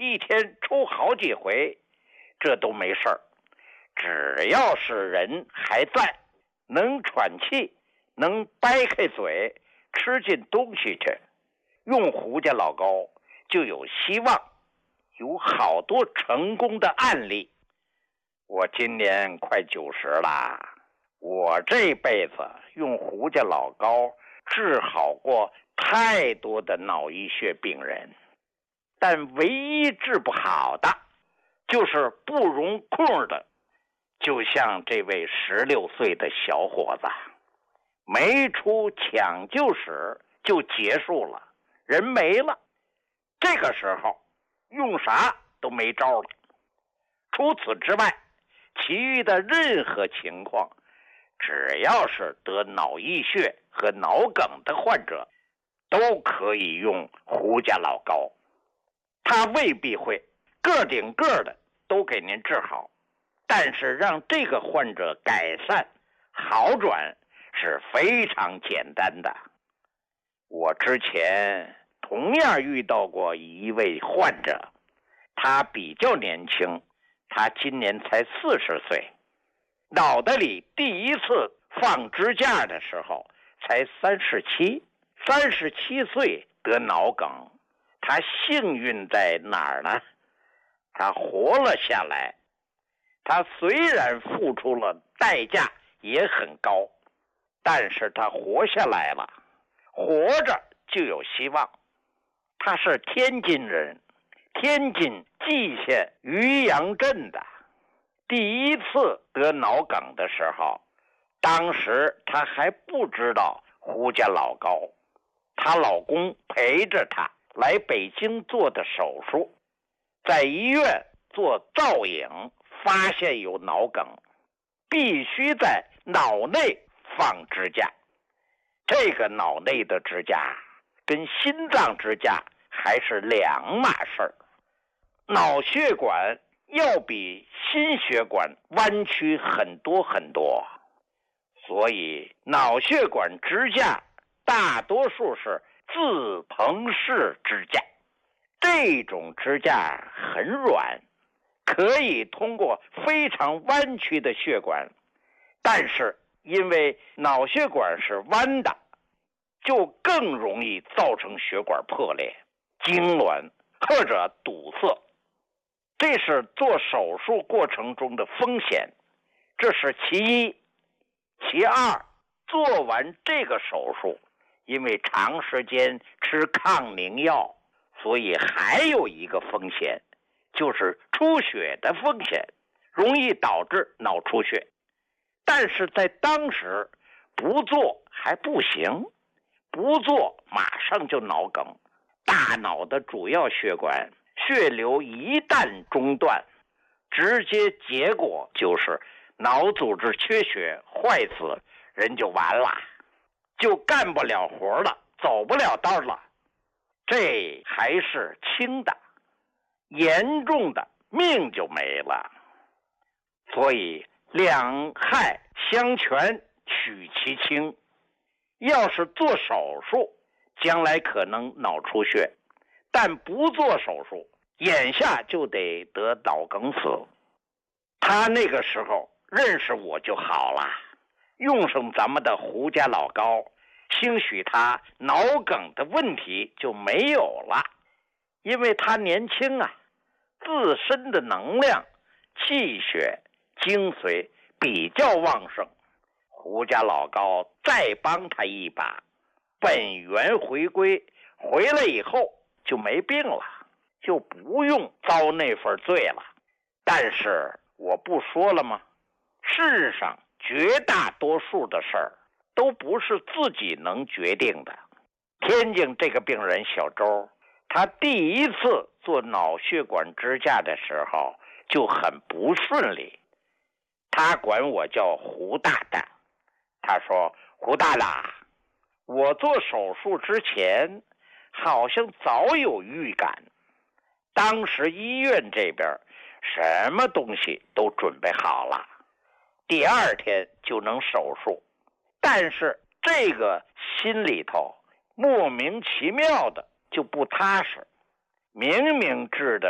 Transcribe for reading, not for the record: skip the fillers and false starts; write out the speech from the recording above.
一天抽好几回，这都没事儿。只要是人还在，能喘气，能掰开嘴吃进东西去，用胡家老高就有希望，有好多成功的案例。我今年快90了，我这辈子用胡家老高治好过太多的脑溢血病人，但唯一治不好的就是不容控的，就像这位16岁的小伙子，没出抢救室就结束了，人没了。这个时候用啥都没招了。除此之外，其余的任何情况，只要是得脑溢血和脑梗的患者，都可以用胡家老高。他未必会个顶个的都给您治好，但是让这个患者改善好转是非常简单的。我之前同样遇到过一位患者，他比较年轻，他今年才40岁，脑袋里第一次放支架的时候才37岁得脑梗。他幸运在哪儿呢？他活了下来。他虽然付出了代价也很高，但是他活下来了，活着就有希望。他是天津人，天津蓟县渔阳镇的。第一次得脑梗的时候，当时他还不知道胡家老高，她老公陪着她来北京做的手术，在医院做造影，发现有脑梗，必须在脑内放支架。这个脑内的支架跟心脏支架还是两码事儿。脑血管要比心血管弯曲很多很多，所以脑血管支架大多数是自膨式支架。这种支架很软，可以通过非常弯曲的血管，但是因为脑血管是弯的，就更容易造成血管破裂、痉挛或者堵塞。这是做手术过程中的风险，这是其一。其二，做完这个手术，因为长时间吃抗凝药，所以还有一个风险，就是出血的风险，容易导致脑出血。但是在当时不做还不行，不做马上就脑梗，大脑的主要血管血流一旦中断，直接结果就是脑组织缺血坏死，人就完了，就干不了活了，走不了道了。这还是轻的，严重的命就没了。所以两害相权取其轻，要是做手术，将来可能脑出血，但不做手术，眼下就得得脑梗死。他那个时候认识我就好了，用上咱们的胡家老高，兴许他脑梗的问题就没有了，因为他年轻啊，自身的能量、气血、精髓比较旺盛。胡家老高再帮他一把，本源回归，回来以后就没病了，就不用遭那份罪了。但是我不说了吗？世上绝大多数的事儿都不是自己能决定的。天津这个病人小周，他第一次做脑血管支架的时候就很不顺利，他管我叫胡大大。他说：胡大大，我做手术之前好像早有预感，当时医院这边什么东西都准备好了，第二天就能手术，但是这个心里头莫名其妙的就不踏实，明明治的